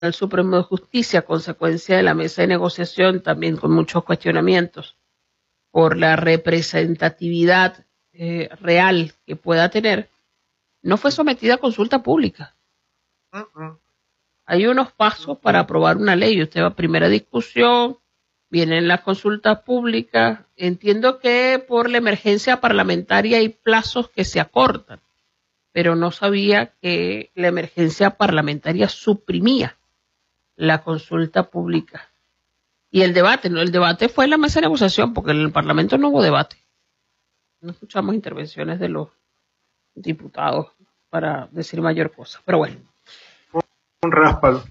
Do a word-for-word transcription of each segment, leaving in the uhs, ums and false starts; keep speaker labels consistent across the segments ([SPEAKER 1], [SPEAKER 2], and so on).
[SPEAKER 1] Supremo de Justicia, a consecuencia de la mesa de negociación, también con muchos cuestionamientos por la representatividad eh, real que pueda tener, no fue sometida a consulta pública. Uh-uh. Hay unos pasos para aprobar una ley. Usted va a primera discusión, vienen las consultas públicas. Entiendo que por la emergencia parlamentaria hay plazos que se acortan, pero no sabía que la emergencia parlamentaria suprimía la consulta pública. Y el debate, ¿no? El debate fue en la mesa de negociación, porque en el Parlamento no hubo debate. No escuchamos intervenciones de los diputados para decir mayor cosa, pero bueno.
[SPEAKER 2] Un ráspalo.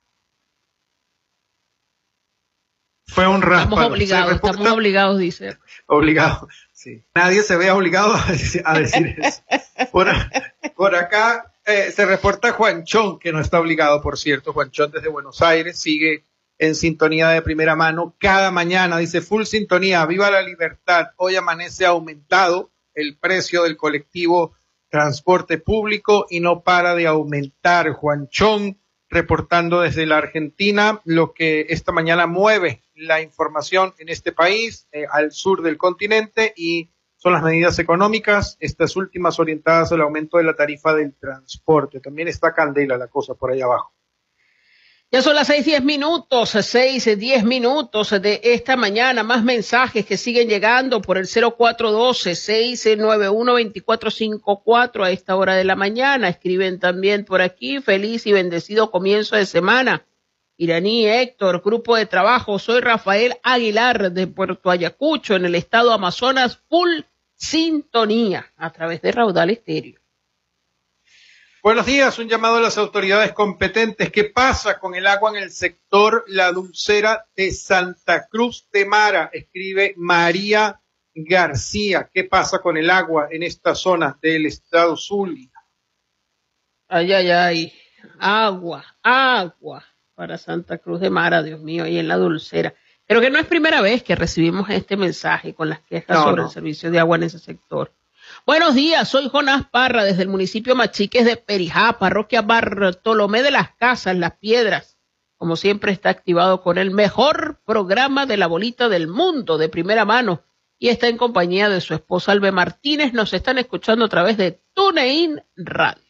[SPEAKER 2] Fue un ráspalo.
[SPEAKER 1] Estamos obligados, reporta... estamos obligados, dice.
[SPEAKER 2] Obligados, sí. Nadie se ve obligado a decir, a decir eso. Por, por acá eh, se reporta Juanchón, que no está obligado, por cierto. Juanchón desde Buenos Aires sigue en sintonía de primera mano cada mañana. Dice, full sintonía, viva la libertad. Hoy amanece aumentado el precio del colectivo transporte público y no para de aumentar. Juanchón reportando desde la Argentina lo que esta mañana mueve la información en este país, eh, al sur del continente, y son las medidas económicas, estas últimas orientadas al aumento de la tarifa del transporte. También está candela la cosa por ahí abajo.
[SPEAKER 1] Ya son las seis diez minutos, seis diez minutos de esta mañana. Más mensajes que siguen llegando por el cero cuatro uno dos, seis nueve uno, dos cuatro cinco cuatro a esta hora de la mañana. Escriben también por aquí, feliz y bendecido comienzo de semana. Iraní Héctor, grupo de trabajo, soy Rafael Aguilar de Puerto Ayacucho, en el estado Amazonas, full sintonía a través de Raudal Estéreo.
[SPEAKER 2] Buenos días, un llamado a las autoridades competentes. ¿Qué pasa con el agua en el sector La Dulcera de Santa Cruz de Mara? Escribe María García. ¿Qué pasa con el agua en esta zona del estado Zulia?
[SPEAKER 1] Ay, ay, ay. Agua, agua para Santa Cruz de Mara, Dios mío, ahí en La Dulcera. Pero que no es primera vez que recibimos este mensaje con las quejas no, sobre no. el servicio de agua en ese sector. Buenos días, soy Jonás Parra desde el municipio Machiques de Perijá, parroquia Bartolomé de las Casas, Las Piedras. Como siempre está activado con el mejor programa de la bolita del mundo de primera mano y está en compañía de su esposa Albe Martínez. Nos están escuchando a través de TuneIn Radio.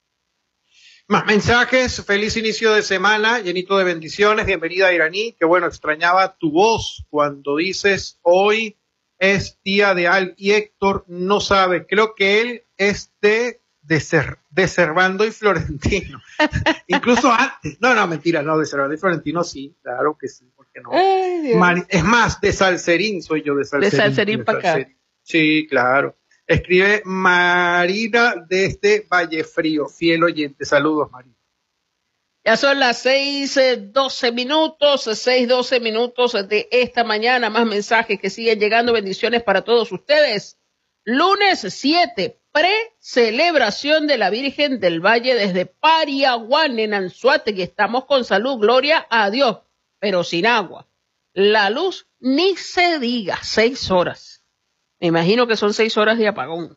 [SPEAKER 2] Más mensajes, feliz inicio de semana, llenito de bendiciones, bienvenida Iraní, que bueno, extrañaba tu voz cuando dices hoy es día de Al y Héctor no sabe, creo que él es de, de, Cer, de Servando y Florentino, incluso antes, no, no, mentira, no, de Servando y Florentino sí, claro que sí, porque no, Ay, Mari, es más, de Salserín soy yo, de Salserín.
[SPEAKER 1] De Salserín para acá.
[SPEAKER 2] Sí, claro, escribe Marina desde Vallefrío, fiel oyente, saludos Marina.
[SPEAKER 1] Ya son las seis doce minutos, seis doce minutos de esta mañana. Más mensajes que siguen llegando. Bendiciones para todos ustedes. Lunes siete, pre-celebración de la Virgen del Valle desde Pariaguán, en Anzoátegui. Estamos con salud, gloria a Dios, pero sin agua. La luz ni se diga, seis horas. Me imagino que son seis horas de apagón.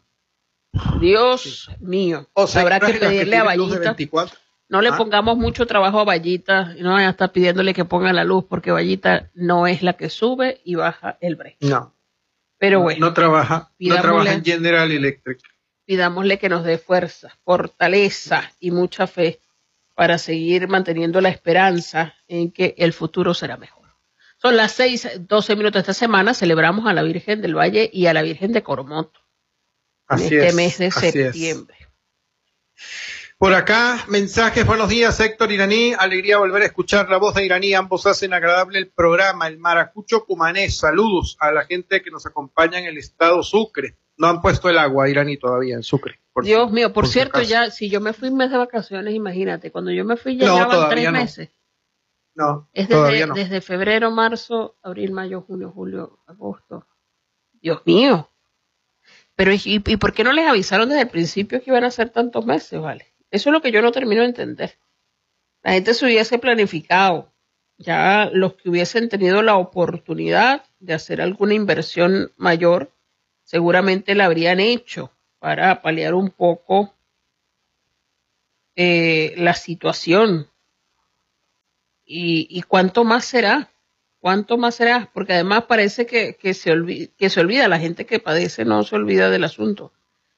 [SPEAKER 1] Dios sí. mío.
[SPEAKER 2] O sea,
[SPEAKER 1] habrá que pedirle a Vallita. No le ah. pongamos mucho trabajo a Vallita, no vayan a estar pidiéndole que ponga la luz, porque Vallita no es la que sube y baja el break.
[SPEAKER 2] No.
[SPEAKER 1] Pero
[SPEAKER 2] no,
[SPEAKER 1] bueno.
[SPEAKER 2] No trabaja, no trabaja en General Electric.
[SPEAKER 1] Pidámosle que nos dé fuerza, fortaleza y mucha fe para seguir manteniendo la esperanza en que el futuro será mejor. Son las seis doce minutos de esta semana, celebramos a la Virgen del Valle y a la Virgen de Coromoto.
[SPEAKER 2] Así
[SPEAKER 1] en este
[SPEAKER 2] es,
[SPEAKER 1] mes de
[SPEAKER 2] así
[SPEAKER 1] septiembre.
[SPEAKER 2] Es. Por acá, mensajes, buenos días, Héctor Iraní, alegría volver a escuchar la voz de Iraní, ambos hacen agradable el programa, el Maracucho Cumanés, saludos a la gente que nos acompaña en el estado Sucre, no han puesto el agua, Iraní, todavía en Sucre.
[SPEAKER 1] Por Dios si, mío, por, por cierto, si ya, si yo me fui un mes de vacaciones, imagínate, cuando yo me fui ya no, llevaban tres
[SPEAKER 2] no.
[SPEAKER 1] meses.
[SPEAKER 2] No,
[SPEAKER 1] es desde,
[SPEAKER 2] todavía no.
[SPEAKER 1] Desde febrero, marzo, abril, mayo, junio, julio, agosto. Dios mío. Pero, ¿y, y por qué no les avisaron desde el principio que iban a ser tantos meses, vale? Eso es lo que yo no termino de entender. La gente se hubiese planificado. Ya los que hubiesen tenido la oportunidad de hacer alguna inversión mayor, seguramente la habrían hecho para paliar un poco eh, la situación. ¿Y, y cuánto más será? ¿Cuánto más será? Porque además parece que, que, se olvida, que se olvida, la gente que padece no se olvida del asunto.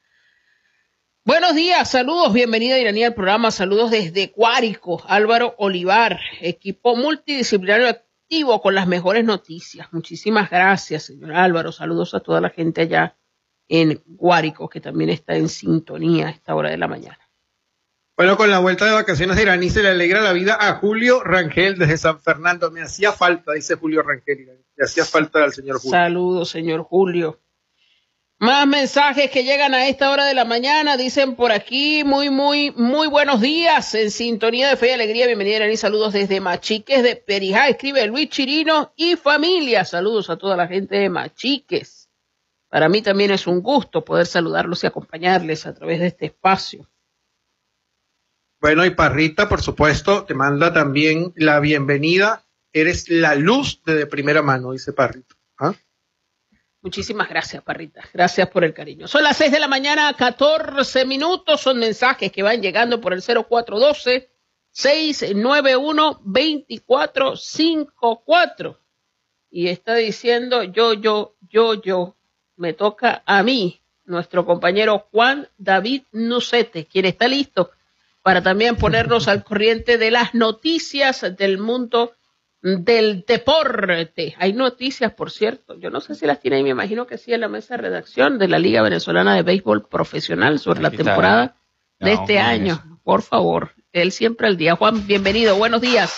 [SPEAKER 1] Buenos días, saludos, bienvenida Iranía al programa, saludos desde Guárico, Álvaro Olivar, equipo multidisciplinario activo con las mejores noticias. Muchísimas gracias, señor Álvaro, saludos a toda la gente allá en Guárico, que también está en sintonía a esta hora de la mañana.
[SPEAKER 2] Bueno, con la vuelta de vacaciones de Iraní se le alegra la vida a Julio Rangel desde San Fernando. Me hacía falta, dice Julio Rangel, me hacía falta al señor Julio.
[SPEAKER 1] Saludos, señor Julio. Más mensajes que llegan a esta hora de la mañana, dicen por aquí, muy, muy, muy buenos días, en sintonía de fe y alegría, bienvenida Iraní, saludos desde Machiques de Perijá, escribe Luis Chirino y familia, saludos a toda la gente de Machiques. Para mí también es un gusto poder saludarlos y acompañarles a través de este espacio.
[SPEAKER 2] Bueno, y Parrita, por supuesto, te manda también la bienvenida, eres la luz de, de primera mano, dice Parrita. ¿Ah?
[SPEAKER 1] Muchísimas gracias, Parrita. Gracias por el cariño. Son las seis de la mañana, catorce minutos. Son mensajes que van llegando por el cero cuatro uno dos, seis nueve uno, dos cuatro cinco cuatro. Y está diciendo yo, yo, yo, yo. Me toca a mí, nuestro compañero Juan David Nucete, quien está listo para también ponernos al corriente de las noticias del mundo del deporte. Hay noticias, por cierto, yo no sé si las tiene ahí, me imagino que sí, en la mesa de redacción de la Liga Venezolana de Béisbol Profesional sobre la temporada de este año. Por favor, él siempre al día. Juan, bienvenido, buenos días.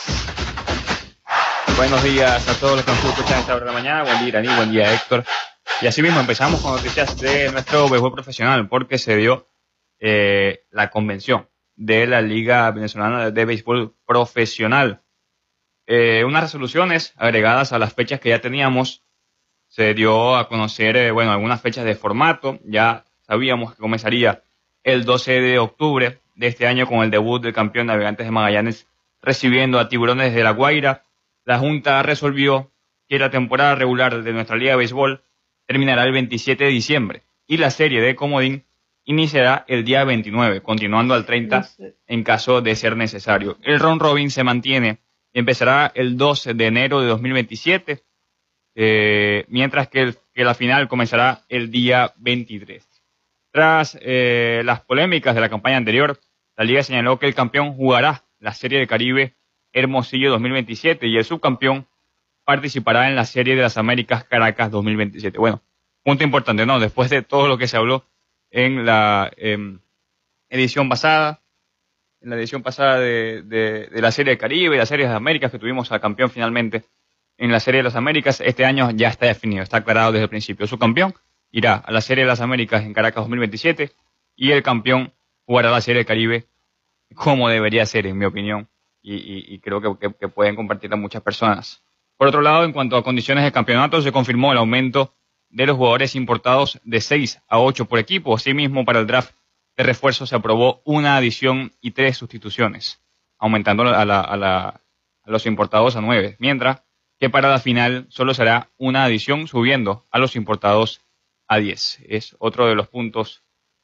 [SPEAKER 3] Buenos días a todos los que nos escuchan a esta hora de la mañana. Buen día, Iraní, buen día, Héctor. Y así mismo empezamos con noticias de nuestro béisbol profesional, porque se dio eh, la convención de la Liga Venezolana de Béisbol Profesional. Eh, unas resoluciones agregadas a las fechas que ya teníamos. Se dio a conocer, eh, bueno, algunas fechas de formato. Ya sabíamos que comenzaría el doce de octubre de este año con el debut del campeón Navegantes de Magallanes recibiendo a Tiburones de La Guaira. La Junta resolvió que la temporada regular de nuestra Liga de Béisbol terminará el veintisiete de diciembre y la serie de comodín iniciará el día veintinueve, continuando al treinta en caso de ser necesario. El round robin se mantiene. Empezará el doce de enero de dos mil veintisiete, eh, mientras que, el, que la final comenzará el día veintitrés. Tras eh, las polémicas de la campaña anterior, la Liga señaló que el campeón jugará la Serie del Caribe Hermosillo dos mil veintisiete y el subcampeón participará en la Serie de las Américas Caracas dos mil veintisiete. Bueno, punto importante, ¿no? Después de todo lo que se habló en la eh, edición pasada, en la edición pasada de, de, de la Serie del Caribe y la Serie de las Américas, que tuvimos al campeón finalmente en la Serie de las Américas, este año ya está definido, está aclarado desde el principio. Su campeón irá a la Serie de las Américas en Caracas dos mil veintisiete y el campeón jugará la Serie del Caribe como debería ser, en mi opinión, y, y, y creo que, que, que pueden compartirla muchas personas. Por otro lado, en cuanto a condiciones de campeonato, se confirmó el aumento de los jugadores importados de seis a ocho por equipo. Asimismo, para el draft de refuerzo se aprobó una adición y tres sustituciones, aumentando a, la, a, la, a los importados a nueve, mientras que para la final solo será una adición, subiendo a los importados a diez. Es otro de los puntos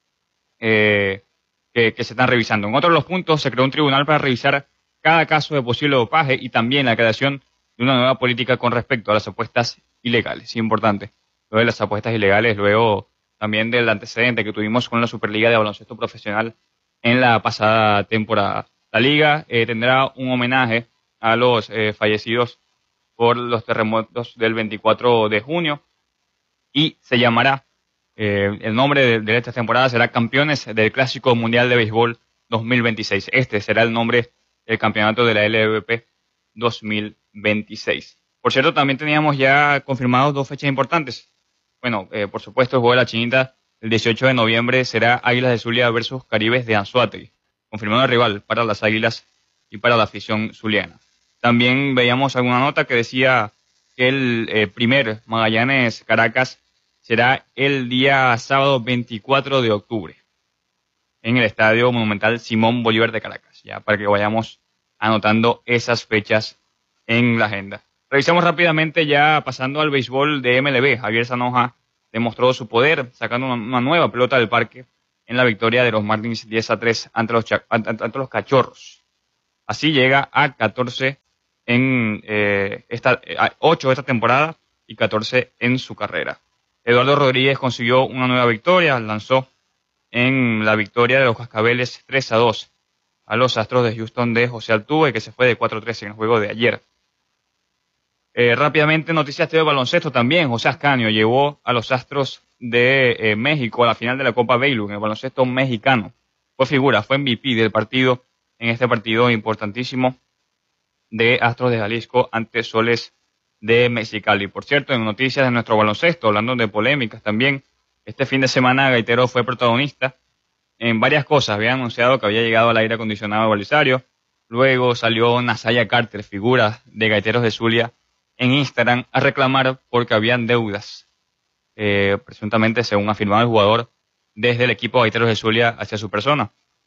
[SPEAKER 3] eh, que, que se están revisando. En otro de los puntos se creó un tribunal para revisar cada caso de posible dopaje y también la creación de una nueva política con respecto a las apuestas ilegales. Importante. Lo de las apuestas ilegales, luego también del antecedente que tuvimos con la Superliga de Baloncesto Profesional en la pasada temporada. La liga eh, tendrá un homenaje a los eh, fallecidos por los terremotos del veinticuatro de junio y se llamará, eh, el nombre de, de esta temporada será Campeones del Clásico Mundial de Béisbol dos mil veintiséis. Este será el nombre del campeonato de la L V P dos mil veintiséis. Por cierto, también teníamos ya confirmados dos fechas importantes. Bueno, eh, por supuesto, el juego de la Chinita, el dieciocho de noviembre, será Águilas de Zulia versus Caribes de Anzoátegui, confirmando el rival para las Águilas y para la afición zuliana. También veíamos alguna nota que decía que el eh, primer Magallanes Caracas será el día sábado veinticuatro de octubre en el Estadio Monumental Simón Bolívar de Caracas, ya para que vayamos anotando esas fechas en la agenda. Revisamos rápidamente, ya pasando al béisbol de M L B. Javier Zanoja demostró su poder, sacando una, una nueva pelota del parque en la victoria de los Marlins diez a tres ante los, ante, ante los Cachorros. Así llega a catorce en eh, esta, ocho esta temporada y catorce en su carrera. Eduardo Rodríguez consiguió una nueva victoria, lanzó en la victoria de los Cascabeles tres a dos a los Astros de Houston de José Altuve, que se fue de cuatro a tres en el juego de ayer. Eh, rápidamente, noticias de baloncesto también. José Ascanio llevó a los Astros de eh, México a la final de la Copa Baylor en el baloncesto mexicano. Fue figura, fue M V P del partido, en este partido importantísimo de Astros de Jalisco ante Soles de Mexicali. Por cierto, en noticias de nuestro baloncesto, hablando de polémicas también, este fin de semana Gaitero fue protagonista en varias cosas. Había anunciado que había llegado al aire acondicionado Belisario. Luego salió Nasaya Carter, figura de Gaiteros de Zulia, en Instagram a reclamar porque habían deudas, eh, presuntamente, según afirmaba el jugador, desde el equipo Gaiteros de Zulia hacia su persona,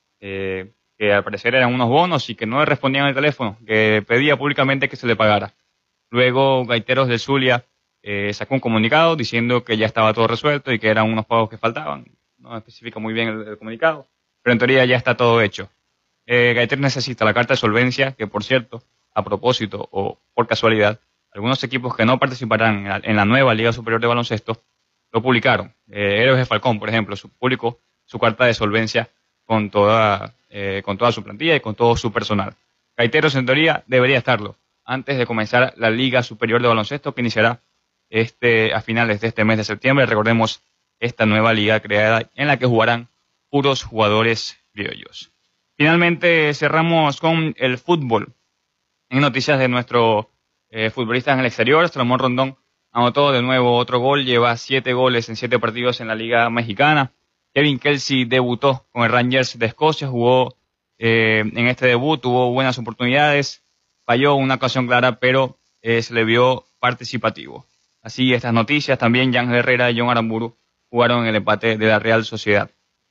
[SPEAKER 3] eh, que al parecer eran unos bonos y que no le respondían el teléfono, que pedía públicamente que se le pagara. Luego Gaiteros de Zulia eh, sacó un comunicado diciendo que ya estaba todo resuelto y que eran unos pagos que faltaban. No especifica muy bien el, el comunicado, pero en teoría ya está todo hecho. Eh, Gaiteros necesita la carta de solvencia, que por cierto, a propósito o por casualidad, algunos equipos que no participarán en la, en la nueva Liga Superior de Baloncesto lo publicaron. Eh, Héroes de Falcón, por ejemplo, su, publicó su carta de solvencia con toda, eh, con toda su plantilla y con todo su personal. Gaiteros, en teoría, debería estarlo antes de comenzar la Liga Superior de Baloncesto, que iniciará este, a finales de este mes de septiembre. Recordemos esta nueva liga creada en la que jugarán puros jugadores criollos. Finalmente cerramos con el fútbol. En noticias de nuestro eh, futbolista en el exterior, Salomón Rondón anotó de nuevo otro gol, lleva siete goles en siete partidos en la Liga Mexicana. Kevin Kelsey debutó con el Rangers de Escocia, jugó eh, en este debut, tuvo buenas oportunidades, falló una ocasión clara, pero eh, se le vio participativo. Así, estas noticias también, Yángel Herrera y John Aramburu jugaron en el empate de la Real Sociedad.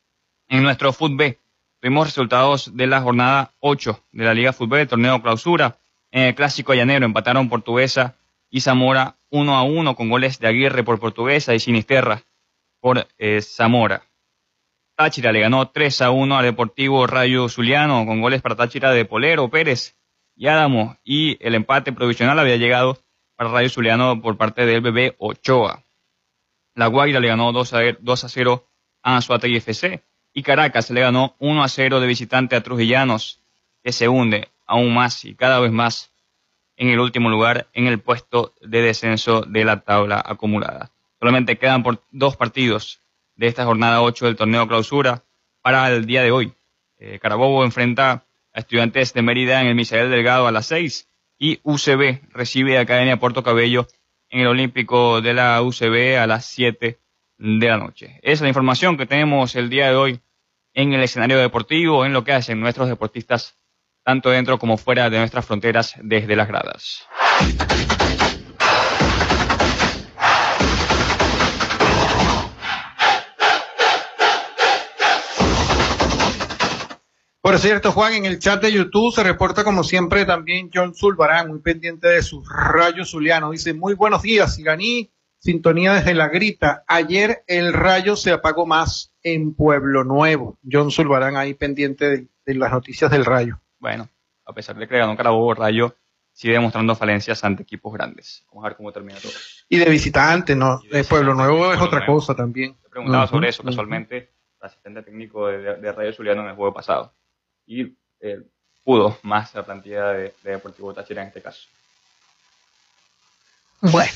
[SPEAKER 3] En nuestro Fútbol tuvimos resultados de la jornada ocho de la Liga Fútbol, el torneo clausura. En el Clásico Llanero empataron Portuguesa y Zamora uno a uno con goles de Aguirre por Portuguesa y Sinisterra por eh, Zamora. Táchira le ganó tres a uno al Deportivo Rayo Zuliano con goles para Táchira de Polero, Pérez y Adamo, y el empate provisional había llegado para Rayo Zuliano por parte del Bebé Ochoa. La Guaira le ganó dos a cero a Anzoátegui F C y Caracas le ganó uno a cero de visitante a Trujillanos, que se hunde aún más y cada vez más en el último lugar en el puesto de descenso de la tabla acumulada. Solamente quedan por dos partidos de esta jornada ocho del torneo clausura para el día de hoy. Eh, Carabobo enfrenta a Estudiantes de Mérida en el Misael Delgado a las seis y U C B recibe a Academia Puerto Cabello en el Olímpico de la U C B a las siete de la noche. Esa es la información que tenemos el día de hoy en el escenario deportivo, en lo que hacen nuestros deportistas, tanto dentro como fuera de nuestras fronteras, desde las gradas.
[SPEAKER 2] Por cierto, Juan, en el chat de YouTube se reporta como siempre también John Zulbarán, muy pendiente de sus Rayo Zuliano. Dice, muy buenos días, Siganí, sintonía desde La Grita. Ayer el Rayo se apagó más en Pueblo Nuevo. John Zulbarán ahí pendiente de, de las noticias del Rayo.
[SPEAKER 3] Bueno, a pesar de que le ganó Carabobo, Rayo sigue demostrando falencias ante equipos grandes. Vamos a ver cómo termina todo.
[SPEAKER 2] Y de visitante, ¿no? De, de Pueblo Nuevo Pueblo es Pueblo otra Nuevo. Cosa también.
[SPEAKER 3] Te preguntaba uh-huh, sobre eso casualmente, uh-huh. el asistente técnico de, de Rayo Zuliano en el juego pasado. Y eh, pudo más la plantilla de, de Deportivo Táchira en este caso.
[SPEAKER 1] Bueno.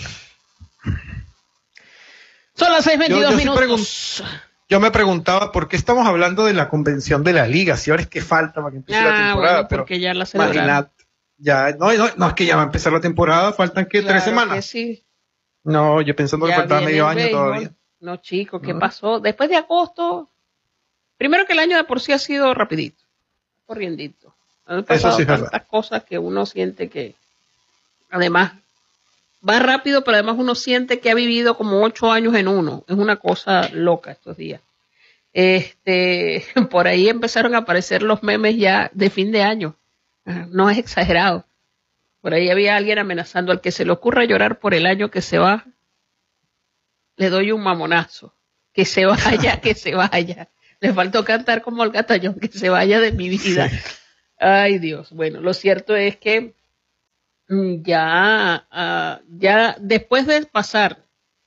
[SPEAKER 1] Son las seis veintidós minutos.
[SPEAKER 2] Yo me preguntaba por qué estamos hablando de la convención de la liga, si ahora es que falta para que empiece ah, la temporada.
[SPEAKER 1] Bueno, porque pero ya la celebraron.
[SPEAKER 2] Ya, no, no, no es que ya va a empezar la temporada, faltan que claro tres semanas.
[SPEAKER 1] Que sí.
[SPEAKER 2] No, yo pensando ya que faltaba medio año béisbol. Todavía.
[SPEAKER 1] No, chico, ¿qué ¿No? pasó? Después de agosto, primero que el año de por sí ha sido rapidito, corriendito. Han pasado Eso sí tantas verdad. Cosas que uno siente que, además, va rápido, pero además uno siente que ha vivido como ocho años en uno. Es una cosa loca estos días. Este, por ahí empezaron a aparecer los memes ya de fin de año. No es exagerado. Por ahí había alguien amenazando al que se le ocurra llorar por el año que se va. Le doy un mamonazo. Que se vaya, que se vaya. Le faltó cantar como el Gatallón, que se vaya de mi vida. Sí. Ay, Dios. Bueno, lo cierto es que ya, uh, ya después de pasar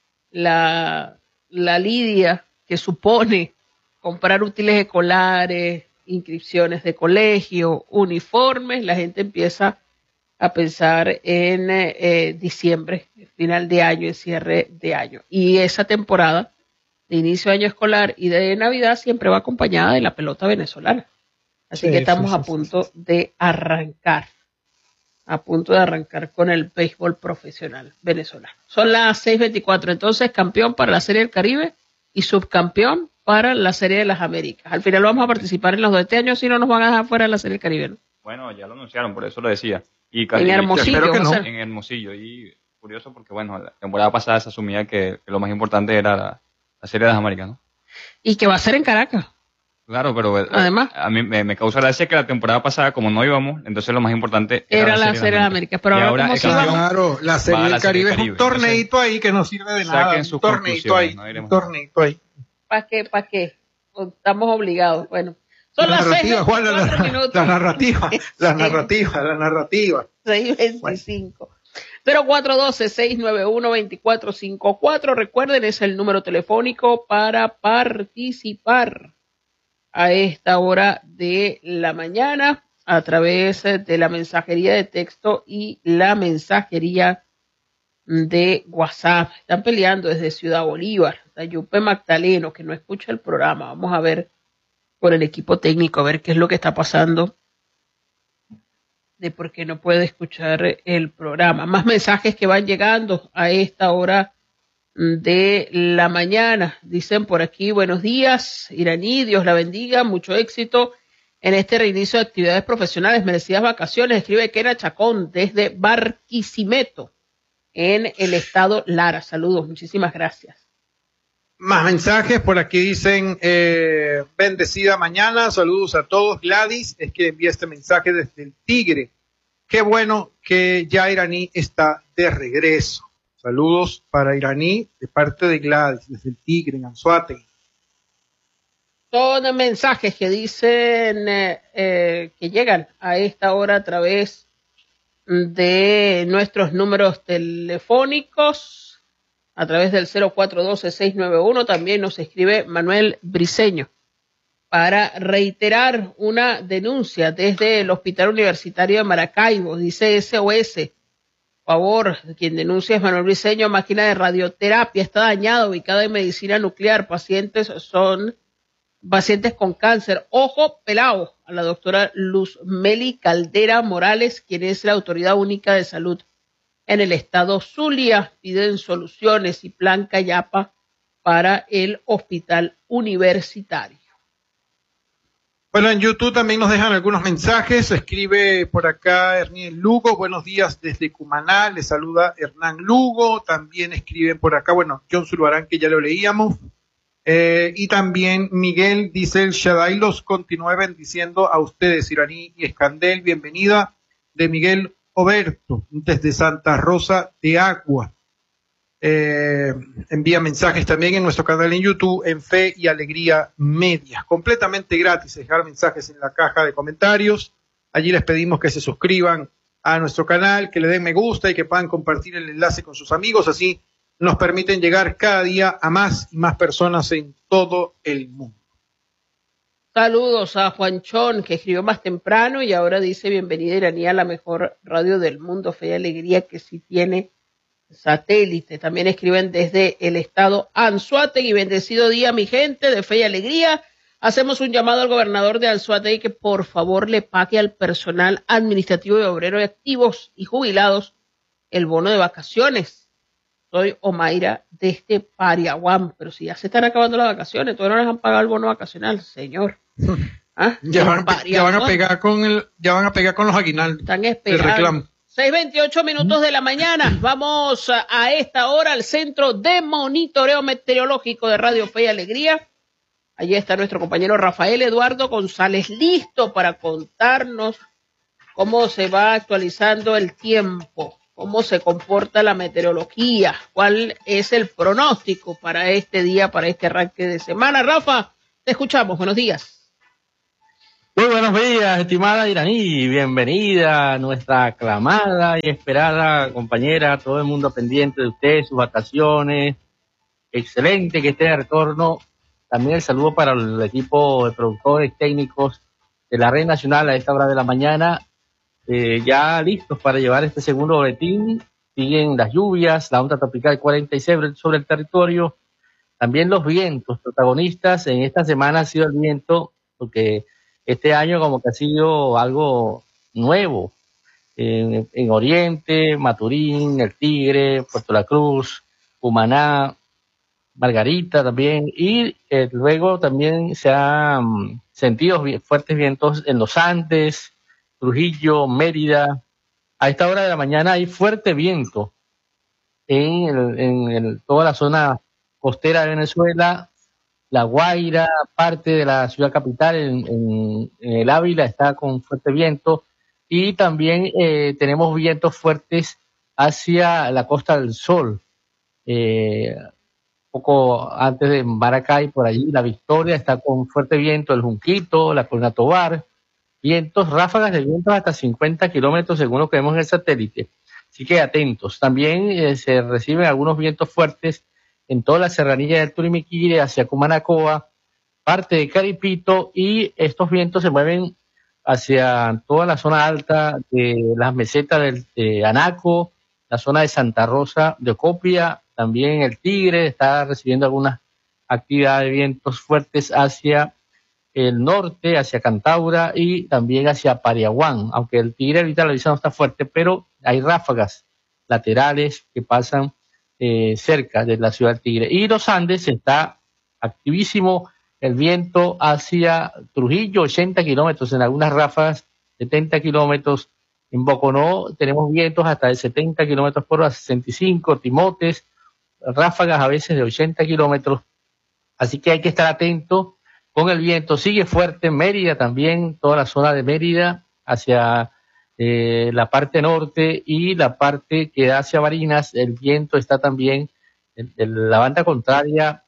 [SPEAKER 1] la, la lidia que supone comprar útiles escolares, inscripciones de colegio, uniformes, la gente empieza a pensar en eh, diciembre, final de año, en cierre de año. Y esa temporada de inicio de año escolar y de Navidad siempre va acompañada de la pelota venezolana. Así sí, que estamos sí, sí, a punto sí, sí. de arrancar, a punto de arrancar con el béisbol profesional venezolano. Son las seis veinticuatro, entonces campeón para la Serie del Caribe y subcampeón para la Serie de las Américas. Al final vamos a participar en los dos de este año, si no nos van a dejar fuera de la Serie del Caribe, ¿no?
[SPEAKER 3] Bueno, ya lo anunciaron, por eso lo decía. Y
[SPEAKER 1] en Hermosillo,
[SPEAKER 3] que no. En Hermosillo, y curioso porque, bueno, la temporada pasada se asumía que, que lo más importante era la, la Serie de las Américas, ¿no?
[SPEAKER 1] Y que va a ser en Caracas.
[SPEAKER 3] Claro, pero
[SPEAKER 1] además
[SPEAKER 3] a mí me, me causa gracia que la temporada pasada, como no íbamos, entonces lo más importante
[SPEAKER 1] era, era la Serie de las Américas. Pero
[SPEAKER 2] y
[SPEAKER 1] ahora,
[SPEAKER 2] ahora
[SPEAKER 1] como
[SPEAKER 2] claro, la Serie del Caribe es un torneito ahí que no sirve de nada. Un torneito ahí, no un torneito ahí.
[SPEAKER 1] ¿Para qué? ¿Para qué? Estamos obligados. Bueno, son
[SPEAKER 2] la
[SPEAKER 1] las
[SPEAKER 2] narrativa, Juan, la, la,
[SPEAKER 1] minutos.
[SPEAKER 2] la narrativa, la narrativa, la narrativa.
[SPEAKER 1] seis veinticinco. cero cuatro uno dos, seis nueve uno, dos cuatro cinco cuatro. Recuerden, es el número telefónico para participar a esta hora de la mañana a través de la mensajería de texto y la mensajería de WhatsApp. Están peleando desde Ciudad Bolívar. Yupe Magdaleno, que no escucha el programa. Vamos a ver por el equipo técnico, a ver qué es lo que está pasando de por qué no puede escuchar el programa. Más mensajes que van llegando a esta hora de la mañana. Dicen por aquí, buenos días, Iraní, Dios la bendiga, mucho éxito en este reinicio de actividades profesionales, merecidas vacaciones. Escribe Kena Chacón desde Barquisimeto, en el estado Lara. Saludos, muchísimas gracias.
[SPEAKER 2] Más mensajes, por aquí dicen, eh, bendecida mañana, saludos a todos. Gladys es que envía este mensaje desde el Tigre. Qué bueno que ya Iraní está de regreso. Saludos para Iraní de parte de Gladys, desde el Tigre, en Anzoátegui.
[SPEAKER 1] Son mensajes que dicen eh, eh, que llegan a esta hora a través de nuestros números telefónicos, a través del cero cuatro uno dos, seis nueve uno. También nos escribe Manuel Briceño para reiterar una denuncia desde el Hospital Universitario de Maracaibo. Dice S O S. Por favor, quien denuncia es Manuel Briceño, máquina de radioterapia está dañada, ubicada en medicina nuclear. Pacientes son pacientes con cáncer. Ojo pelado a la doctora Luz Meli Caldera Morales, quien es la autoridad única de salud en el estado Zulia. Piden soluciones y plan Cayapa para el hospital universitario.
[SPEAKER 2] Bueno, en YouTube también nos dejan algunos mensajes. Escribe por acá Hernán Lugo. Buenos días desde Cumaná. Le saluda Hernán Lugo. También escriben por acá, bueno, John Zuluarán, que ya lo leíamos. Eh, y también Miguel dice, el Shaddai los continúe bendiciendo a ustedes, Iraní y Escandel. Bienvenida de Miguel Oberto, desde Santa Rosa de Agua. Eh, envía mensajes también en nuestro canal en YouTube, en Fe y Alegría Media. Completamente gratis dejar mensajes en la caja de comentarios. Allí les pedimos que se suscriban a nuestro canal, que le den me gusta y que puedan compartir el enlace con sus amigos. Así nos permiten llegar cada día a más y más personas en todo el mundo.
[SPEAKER 1] Saludos a Juanchón, que escribió más temprano y ahora dice, bienvenida Iraní a la mejor radio del mundo, Fe y Alegría, que sí tiene satélite. También escriben desde el estado Anzoátegui, bendecido día mi gente de Fe y Alegría. Hacemos un llamado al gobernador de Anzoátegui que por favor le pague al personal administrativo y obrero de activos y jubilados el bono de vacaciones. Soy Omaira desde Pariaguán, pero si ya se están acabando las vacaciones, todavía no les han pagado el bono vacacional, señor.
[SPEAKER 2] ¿Ah? Ya, van, ya van a pegar con el, ya van a pegar con los aguinaldos.
[SPEAKER 1] Están esperando. El reclamo. seis veintiocho minutos de la mañana. Vamos a, a esta hora al Centro de Monitoreo Meteorológico de Radio Fe y Alegría. Allí está nuestro compañero Rafael Eduardo González, listo para contarnos cómo se va actualizando el tiempo, cómo se comporta la meteorología, cuál es el pronóstico para este día, para este arranque de semana. Rafa, te escuchamos. Buenos días.
[SPEAKER 4] Muy buenos días, estimada Iraní, bienvenida a nuestra aclamada y esperada compañera, todo el mundo pendiente de usted, sus vacaciones, excelente que esté de retorno. También el saludo para el equipo de productores técnicos de la Red Nacional a esta hora de la mañana, eh, ya listos para llevar este segundo boletín. Siguen las lluvias, la onda tropical cuarenta y seis sobre el territorio, también los vientos protagonistas en esta semana ha sido el viento, porque este año como que ha sido algo nuevo en, en Oriente, Maturín, El Tigre, Puerto La Cruz, Cumaná, Margarita también, y eh, luego también se han um, sentido fuertes vientos en los Andes, Trujillo, Mérida. A esta hora de la mañana hay fuerte viento en, el, en el, toda la zona costera de Venezuela. La Guaira, parte de la ciudad capital, en, en, en el Ávila, está con fuerte viento, y también eh, tenemos vientos fuertes hacia la Costa del Sol, eh, poco antes de Maracay, por allí, La Victoria está con fuerte viento, el Junquito, la Colina Tovar, vientos, ráfagas de vientos hasta cincuenta kilómetros según lo que vemos en el satélite. Así que atentos. También eh, se reciben algunos vientos fuertes en toda la serranía del Turimiquire, hacia Cumanacoa, parte de Caripito, y estos vientos se mueven hacia toda la zona alta de las mesetas del, de Anaco, la zona de Santa Rosa de Ocopia, también el Tigre está recibiendo algunas actividades de vientos fuertes hacia el norte, hacia Cantaura y también hacia Pariaguán, aunque el Tigre ahorita la brisa no está fuerte, pero hay ráfagas laterales que pasan Eh, cerca de la ciudad del Tigre. Y los Andes está activísimo el viento hacia Trujillo, ochenta kilómetros, en algunas ráfagas setenta kilómetros. En Boconó tenemos vientos hasta de setenta kilómetros por hora, sesenta y cinco, Timotes, ráfagas a veces de ochenta kilómetros. Así que hay que estar atento con el viento. Sigue fuerte Mérida también, toda la zona de Mérida hacia Eh, la parte norte y la parte que da hacia Barinas. El viento está también en, en la banda contraria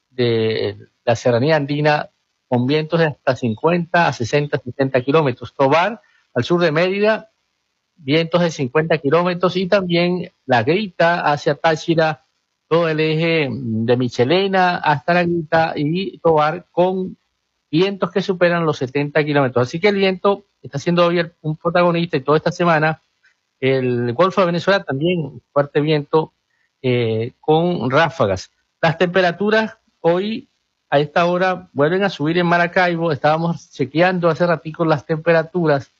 [SPEAKER 4] de la serranía andina con vientos de hasta cincuenta a sesenta, setenta kilómetros. Tobar, al sur de Mérida, vientos de cincuenta kilómetros, y también La Grita hacia Táchira, todo el eje de Michelena hasta La Grita y Tobar con vientos que superan los setenta kilómetros. Así que el viento está siendo hoy un protagonista, y toda esta semana el Golfo de Venezuela también fuerte viento eh, con ráfagas. Las temperaturas hoy a esta hora vuelven a subir en Maracaibo. Estábamos chequeando hace ratico las temperaturas.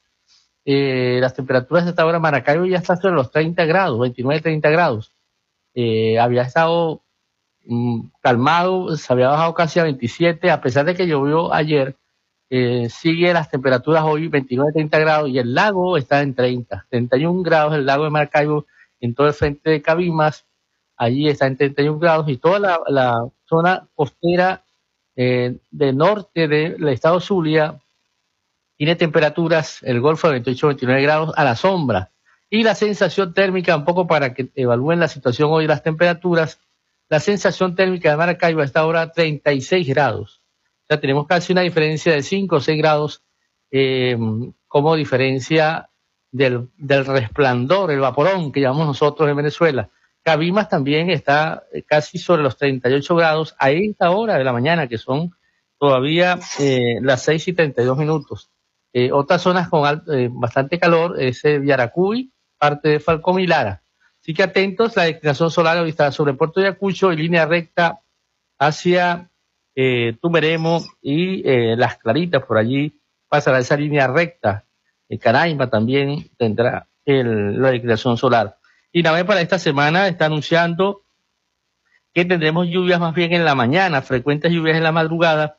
[SPEAKER 4] Eh, las temperaturas de esta hora en Maracaibo ya están sobre los treinta grados, veintinueve, treinta grados. Eh, había estado mm, calmado, se había bajado casi a veintisiete, a pesar de que llovió ayer. Eh, sigue las temperaturas hoy veintinueve, treinta grados, y el lago está en treinta, treinta y uno grados, el lago de Maracaibo en todo el frente de Cabimas, allí está en treinta y uno grados, y toda la, la zona costera eh, de norte del estado Zulia tiene temperaturas, el Golfo de veintiocho, veintinueve grados a la sombra, y la sensación térmica, un poco para que evalúen la situación hoy, las temperaturas, la sensación térmica de Maracaibo a esta hora treinta y seis grados. O sea, tenemos casi una diferencia de cinco o seis grados eh, como diferencia del, del resplandor, el vaporón que llamamos nosotros en Venezuela. Cabimas también está casi sobre los treinta y ocho grados a esta hora de la mañana, que son todavía eh, las seis y treinta y dos minutos. Eh, otras zonas con alto, eh, bastante calor es eh, Yaracuy, parte de Falcón y Lara. Así que atentos, la declinación solar ahorita sobre Puerto Ayacucho y línea recta hacia Eh, Tumeremo y eh, Las Claritas, por allí pasará esa línea recta. Eh, Caraima también tendrá el, la declinación solar. Y nada más para esta semana está anunciando que tendremos lluvias más bien en la mañana, frecuentes lluvias en la madrugada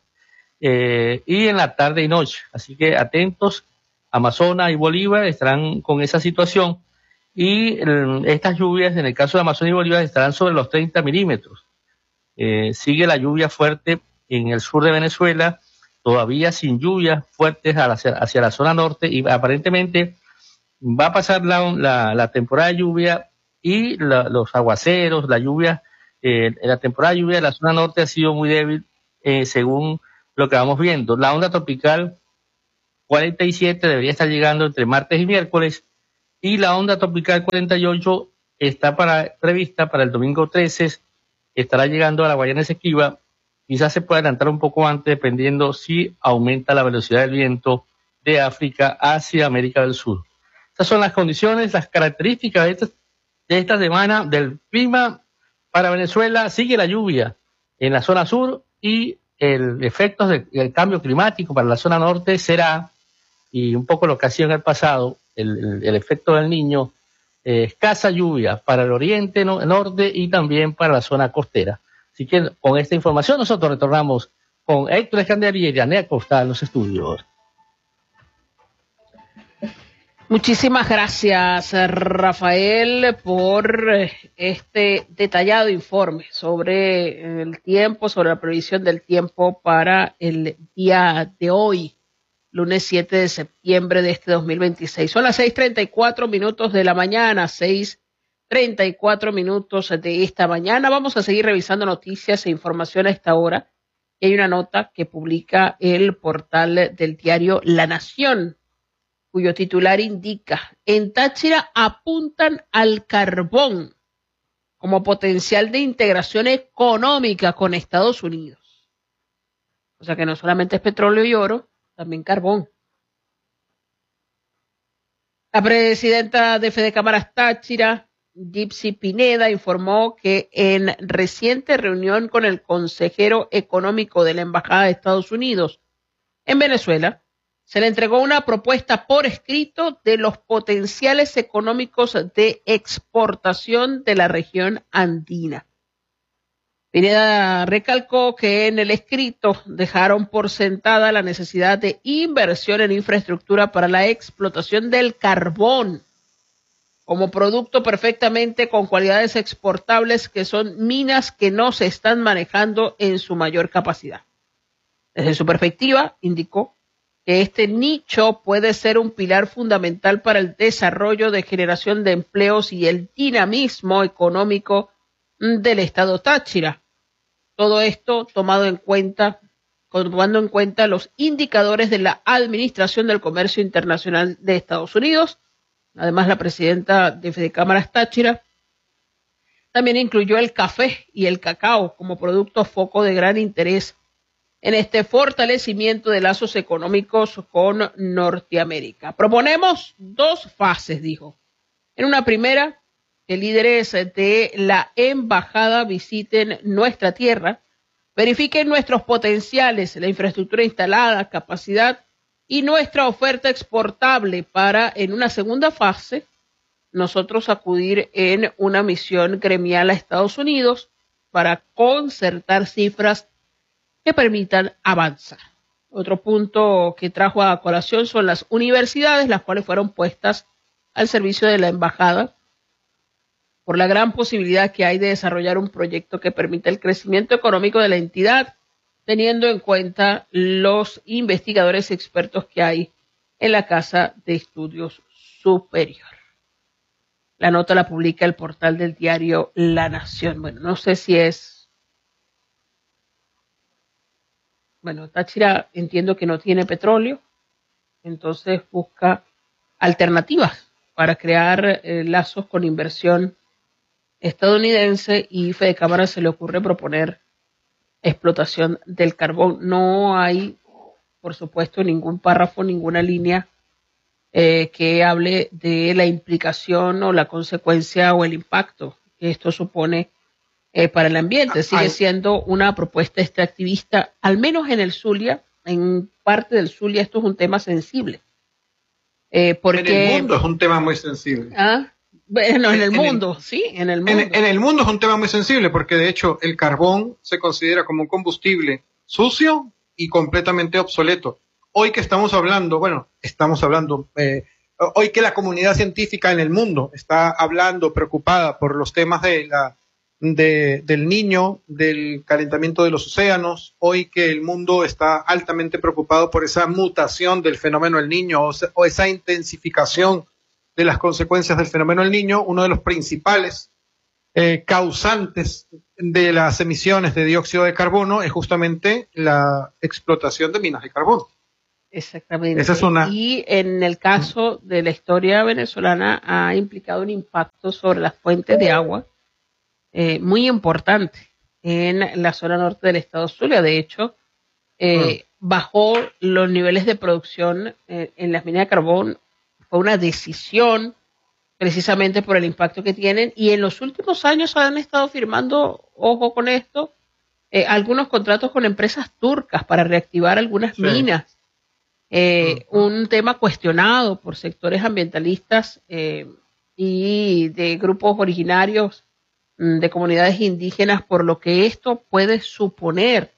[SPEAKER 4] eh, y en la tarde y noche. Así que atentos, Amazonas y Bolívar estarán con esa situación, y eh, estas lluvias en el caso de Amazonas y Bolívar estarán sobre los treinta milímetros. Eh, sigue la lluvia fuerte en el sur de Venezuela, todavía sin lluvias fuertes hacia, hacia la zona norte, y aparentemente va a pasar la, la, la temporada de lluvia y la, los aguaceros, la lluvia, eh, la temporada de lluvia de la zona norte ha sido muy débil eh, según lo que vamos viendo. La onda tropical cuarenta y siete debería estar llegando entre martes y miércoles, y la onda tropical cuarenta y ocho está para, prevista para el domingo trece, estará llegando a la Guayana Esequiba, quizás se pueda adelantar un poco antes dependiendo si aumenta la velocidad del viento de África hacia América del Sur. Estas son las condiciones, las características de esta, de esta semana del clima para Venezuela. Sigue la lluvia en la zona sur y el efecto del, del cambio climático para la zona norte será, y un poco lo que ha sido en el pasado, el, el, el efecto del Niño, eh, escasa lluvia para el oriente, no, el norte y también para la zona costera. Así que con esta información nosotros retornamos con Héctor Escandari y Yanea Costa en los estudios.
[SPEAKER 1] Muchísimas gracias, Rafael, por este detallado informe sobre el tiempo, sobre la previsión del tiempo para el día de hoy, lunes siete de septiembre de este dos mil veintiséis. Son las seis treinta y cuatro minutos de la mañana, seis treinta y cuatro minutos de esta mañana. Vamos a seguir revisando noticias e información a esta hora. Y hay una nota que publica el portal del diario La Nación, cuyo titular indica: en Táchira apuntan al carbón como potencial de integración económica con Estados Unidos. O sea que no solamente es petróleo y oro, también carbón. La presidenta de Fede Cámaras Táchira, Gypsy Pineda, informó que en reciente reunión con el consejero económico de la Embajada de Estados Unidos en Venezuela, se le entregó una propuesta por escrito de los potenciales económicos de exportación de la región andina. Pineda recalcó que en el escrito dejaron por sentada la necesidad de inversión en infraestructura para la explotación del carbón como producto perfectamente con cualidades exportables, que son minas que no se están manejando en su mayor capacidad. Desde su perspectiva, indicó que este nicho puede ser un pilar fundamental para el desarrollo de generación de empleos y el dinamismo económico del estado Táchira. Todo esto tomado en cuenta, tomando en cuenta los indicadores de la Administración del Comercio Internacional de Estados Unidos. Además, la presidenta de Fede Cámaras Táchira también incluyó el café y el cacao como productos foco de gran interés en este fortalecimiento de lazos económicos con Norteamérica. Proponemos dos fases, dijo. En una primera, que líderes de la embajada visiten nuestra tierra, verifiquen nuestros potenciales, la infraestructura instalada, capacidad y nuestra oferta exportable para, en una segunda fase, nosotros acudir en una misión gremial a Estados Unidos para concertar cifras que permitan avanzar. Otro punto que trajo a colación son las universidades, las cuales fueron puestas al servicio de la embajada por la gran posibilidad que hay de desarrollar un proyecto que permita el crecimiento económico de la entidad, teniendo en cuenta los investigadores expertos que hay en la Casa de Estudios Superior. La nota la publica el portal del diario La Nación. Bueno, no sé si es... Bueno, Táchira entiendo que no tiene petróleo, entonces busca alternativas para crear eh, lazos con inversión estadounidense, y Fede Cámara se le ocurre proponer explotación del carbón. No hay, por supuesto, ningún párrafo, ninguna línea eh, que hable de la implicación o la consecuencia o el impacto que esto supone Eh, para el ambiente. Sigue siendo una propuesta extractivista, al menos en el Zulia. En parte del Zulia esto es un tema sensible. Eh, porque,
[SPEAKER 2] en el mundo es un tema muy sensible.
[SPEAKER 1] ¿Ah? Bueno, en, en el mundo,
[SPEAKER 2] el,
[SPEAKER 1] sí, en el mundo.
[SPEAKER 2] En, en el mundo es un tema muy sensible porque, de hecho, el carbón se considera como un combustible sucio y completamente obsoleto. Hoy que estamos hablando, bueno, estamos hablando, eh, hoy que la comunidad científica en el mundo está hablando, preocupada por los temas de la De, del Niño, del calentamiento de los océanos, hoy que el mundo está altamente preocupado por esa mutación del fenómeno El Niño o, se, o esa intensificación de las consecuencias del fenómeno El Niño, uno de los principales eh, causantes de las emisiones de dióxido de carbono es justamente la explotación de minas de carbón.
[SPEAKER 1] Exactamente.
[SPEAKER 2] Esa es una...
[SPEAKER 1] Y en el caso de la historia venezolana ha implicado un impacto sobre las fuentes de agua eh, muy importante en la zona norte del estado Zulia. De hecho, eh, mm. bajó los niveles de producción eh, en las minas de carbón. Fue una decisión precisamente por el impacto que tienen, y en los últimos años han estado firmando, ojo con esto, eh, algunos contratos con empresas turcas para reactivar algunas sí. minas. Eh, uh-huh. Un tema cuestionado por sectores ambientalistas eh, y de grupos originarios de comunidades indígenas por lo que esto puede suponer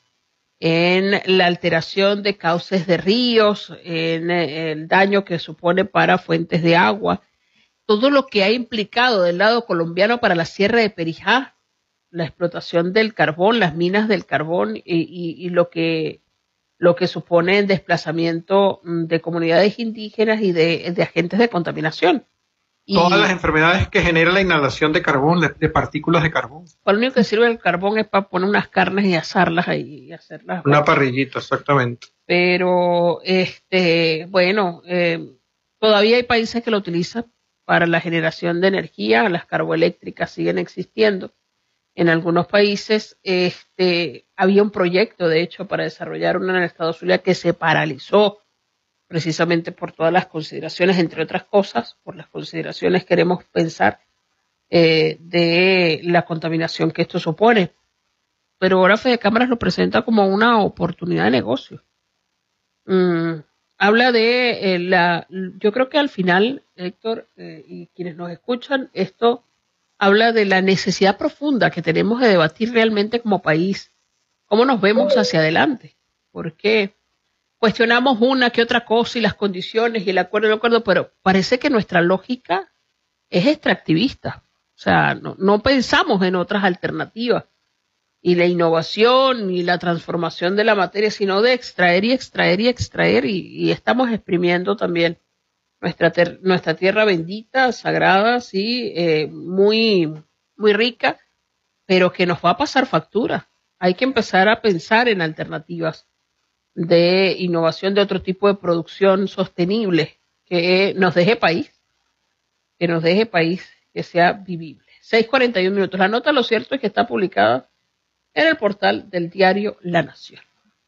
[SPEAKER 1] en la alteración de cauces de ríos, en el daño que supone para fuentes de agua, todo lo que ha implicado del lado colombiano para la Sierra de Perijá, la explotación del carbón, las minas del carbón y, y, y lo que lo que supone el desplazamiento de comunidades indígenas y de, de agentes de contaminación. Y
[SPEAKER 2] todas las enfermedades que genera la inhalación de carbón, de, de partículas de carbón.
[SPEAKER 1] Lo único que sirve el carbón es para poner unas carnes y asarlas y hacerlas.
[SPEAKER 2] Una parrillita, exactamente.
[SPEAKER 1] Pero, este, bueno, eh, todavía hay países que lo utilizan para la generación de energía, las carboeléctricas siguen existiendo. En algunos países este, había un proyecto, de hecho, para desarrollar una en el estado Zulia que se paralizó precisamente por todas las consideraciones, entre otras cosas, por las consideraciones queremos pensar eh, de la contaminación que esto supone. Pero ahora Fede Cámaras lo presenta como una oportunidad de negocio. Mm, habla de eh, la, yo creo que al final, Héctor, eh, y quienes nos escuchan, esto habla de la necesidad profunda que tenemos de debatir realmente como país, cómo nos vemos hacia adelante, porque cuestionamos una que otra cosa y las condiciones y el acuerdo y el acuerdo, pero parece que nuestra lógica es extractivista, o sea, no, no pensamos en otras alternativas, y la innovación y la transformación de la materia, sino de extraer y extraer y extraer, y, y estamos exprimiendo también Nuestra, ter, nuestra tierra bendita, sagrada, sí, eh, muy, muy rica, pero que nos va a pasar factura. Hay que empezar a pensar en alternativas de innovación, de otro tipo de producción sostenible que nos deje país, que nos deje país, que sea vivible. seis cuarenta y uno minutos. La nota, lo cierto es que está publicada en el portal del diario La Nación.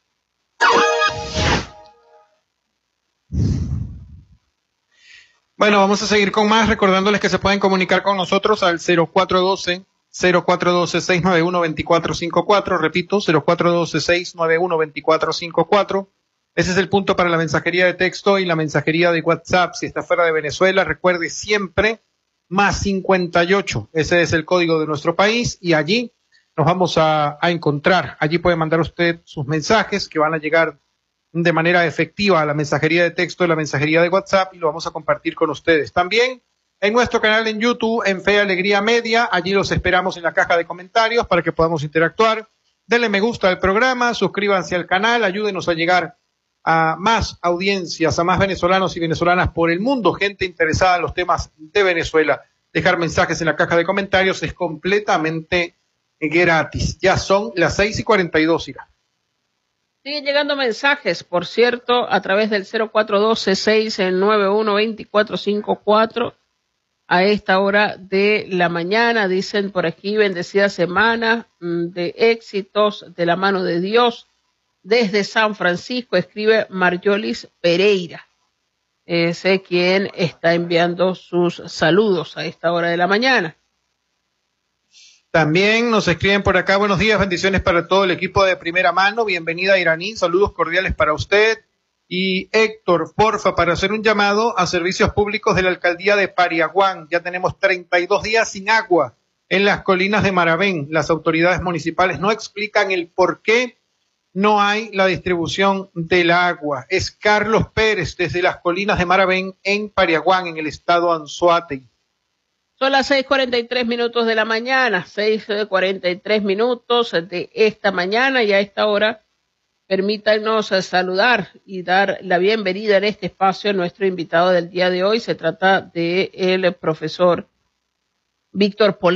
[SPEAKER 2] Bueno, vamos a seguir con más, recordándoles que se pueden comunicar con nosotros al cero cuatro uno dos, cero cuatro uno dos, seis nueve uno, dos cuatro cinco cuatro, repito, cero cuatro uno dos, seis nueve uno, dos cuatro cinco cuatro. Ese es el punto para la mensajería de texto y la mensajería de WhatsApp. Si está fuera de Venezuela, recuerde siempre más cincuenta y ocho. Ese es el código de nuestro país y allí nos vamos a, a encontrar. Allí puede mandar usted sus mensajes que van a llegar de manera efectiva a la mensajería de texto y la mensajería de WhatsApp y lo vamos a compartir con ustedes. También en nuestro canal en YouTube, en Fe y Alegría Media, allí los esperamos en la caja de comentarios para que podamos interactuar. Denle me gusta al programa, suscríbanse al canal, ayúdenos a llegar a más audiencias, a más venezolanos y venezolanas por el mundo, gente interesada en los temas de Venezuela. Dejar mensajes en la caja de comentarios es completamente gratis. Ya son las seis y cuarenta y dos, Ira.
[SPEAKER 1] Siguen llegando mensajes, por cierto, a través del cero cuatro uno dos, seis nueve uno, dos cuatro cinco cuatro a esta hora de la mañana. Dicen por aquí, bendecida semana de éxitos de la mano de Dios. Desde San Francisco, escribe Marjolis Pereira. Ese quien está enviando sus saludos a esta hora de la mañana.
[SPEAKER 2] También nos escriben por acá, buenos días, bendiciones para todo el equipo de Primera Mano, bienvenida Iraní, saludos cordiales para usted. Y Héctor, porfa, para hacer un llamado a servicios públicos de la alcaldía de Pariaguán, ya tenemos treinta y dos días sin agua en las colinas de Maravén, las autoridades municipales no explican el por qué no hay la distribución del agua. Es Carlos Pérez desde las colinas de Maravén en Pariaguán, en el estado Anzoátegui.
[SPEAKER 1] Son las seis cuarenta y tres minutos de la mañana, seis cuarenta y tres minutos de esta mañana, y a esta hora permítanos saludar y dar la bienvenida en este espacio a nuestro invitado del día de hoy. Se trata de el profesor Víctor Poleo.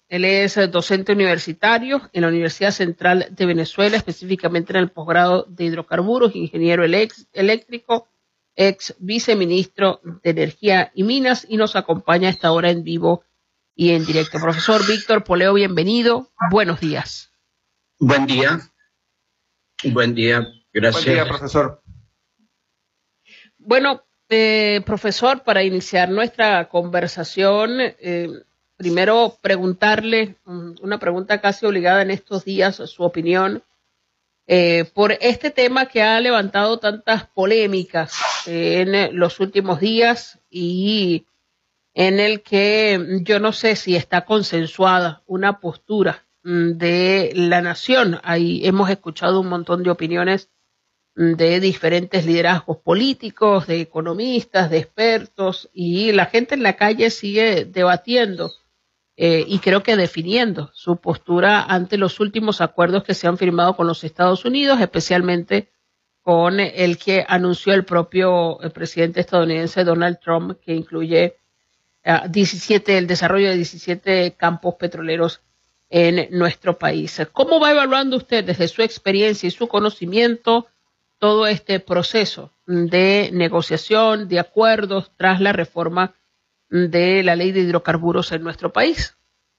[SPEAKER 1] Él es docente universitario en la Universidad Central de Venezuela, específicamente en el posgrado de hidrocarburos, ingeniero eléctrico, ex viceministro de Energía y Minas, y nos acompaña a esta hora en vivo y en directo. Profesor Víctor Poleo, bienvenido. Buenos días.
[SPEAKER 5] Buen día. Buen día. Gracias.
[SPEAKER 2] Buen día, profesor.
[SPEAKER 1] Bueno, eh, profesor, para iniciar nuestra conversación, eh, primero preguntarle una pregunta casi obligada en estos días, su opinión eh, por este tema que ha levantado tantas polémicas eh, en los últimos días y en el que yo no sé si está consensuada una postura de la nación. Ahí hemos escuchado un montón de opiniones de diferentes liderazgos políticos, de economistas, de expertos, y la gente en la calle sigue debatiendo eh, y creo que definiendo su postura ante los últimos acuerdos que se han firmado con los Estados Unidos, especialmente con el que anunció el propio el presidente estadounidense Donald Trump, que incluye uh, diecisiete, el desarrollo de diecisiete campos petroleros en nuestro país. ¿Cómo va evaluando usted desde su experiencia y su conocimiento todo este proceso de negociación, de acuerdos tras la reforma de la ley de hidrocarburos en nuestro país?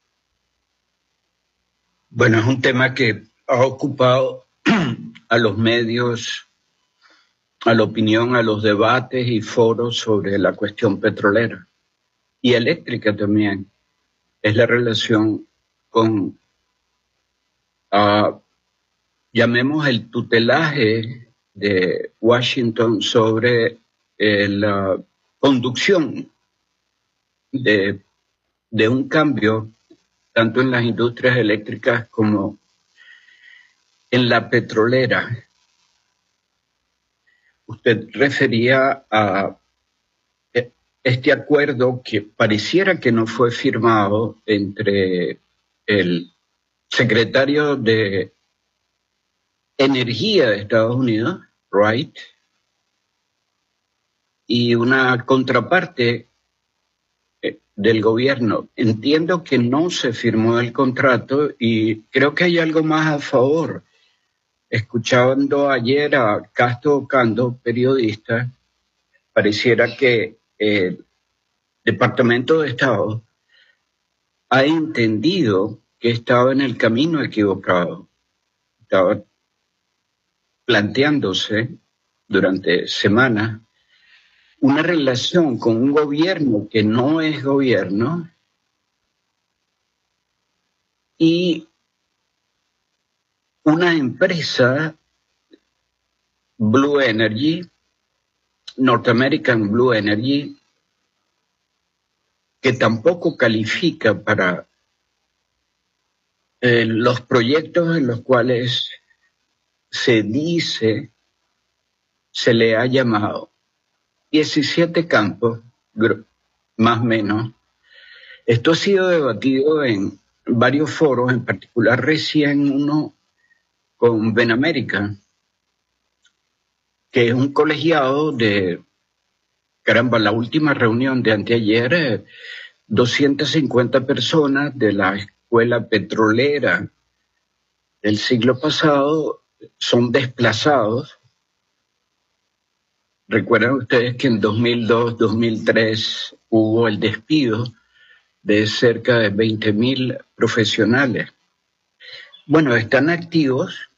[SPEAKER 5] Bueno, es un tema que ha ocupado a los medios, a la opinión, a los debates y foros sobre la cuestión petrolera y eléctrica también. Es la relación con, uh, llamemos el tutelaje de Washington sobre eh, la conducción de, de un cambio tanto en las industrias eléctricas como en la petrolera. Usted refería a este acuerdo que pareciera que no fue firmado entre el secretario de Energía de Estados Unidos, Wright, y una contraparte eh, del gobierno. Entiendo que no se firmó el contrato y creo que hay algo más a favor. Escuchando ayer a Castro Ocando, periodista, pareciera que el Departamento de Estado ha entendido que estaba en el camino equivocado. Estaba planteándose durante semanas una relación con un gobierno que no es gobierno y una empresa, Blue Energy, North American Blue Energy, que tampoco califica para eh, los proyectos en los cuales se dice, se le ha llamado diecisiete campos, más o menos. Esto ha sido debatido en varios foros, en particular recién uno con Benamérica, que es un colegiado de, caramba, la última reunión de anteayer, eh, doscientas cincuenta personas de la escuela petrolera del siglo pasado son desplazados. Recuerdan ustedes que en dos mil dos, dos mil tres hubo el despido de cerca de veinte mil profesionales. Bueno, están activos